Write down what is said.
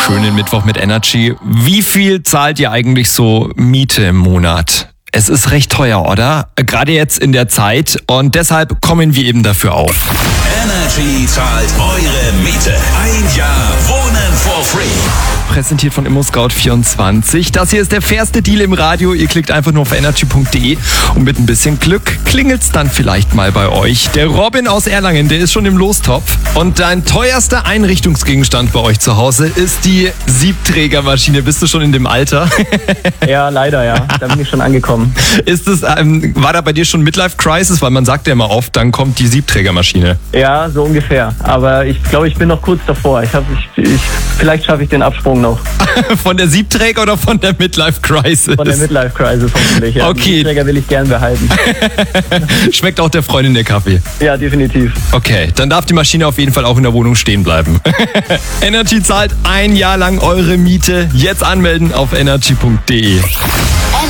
schönen Mittwoch mit Energy. Wie viel zahlt ihr eigentlich so Miete im Monat? Es ist recht teuer, oder? Gerade jetzt in der Zeit. Und deshalb kommen wir eben dafür auf. Energy zahlt eure Miete. Ein Jahr Wohnen for free. Präsentiert von ImmoScout24. Das hier ist der fairste Deal im Radio. Ihr klickt einfach nur auf energy.de und mit ein bisschen Glück klingelt's dann vielleicht mal bei euch. Der Robin aus Erlangen, der ist schon im Lostopf. Und dein teuerster Einrichtungsgegenstand bei euch zu Hause ist die Siebträgermaschine. Bist du schon in dem Alter? Ja, leider, ja. Da bin ich schon angekommen. Ist es, war da bei dir schon Midlife Crisis? Weil man sagt ja immer oft, dann kommt die Siebträgermaschine. Ja, so ungefähr. Aber ich glaube, ich bin noch kurz davor. Vielleicht schaffe ich den Absprung noch. Von der Siebträger oder von der Midlife Crisis? Von der Midlife Crisis hoffentlich, ja. Okay. Die Siebträger will ich gern behalten. Schmeckt auch der Freundin der Kaffee? Ja, definitiv. Okay, dann darf die Maschine auf jeden Fall auch in der Wohnung stehen bleiben. Energy zahlt ein Jahr lang eure Miete. Jetzt anmelden auf energy.de.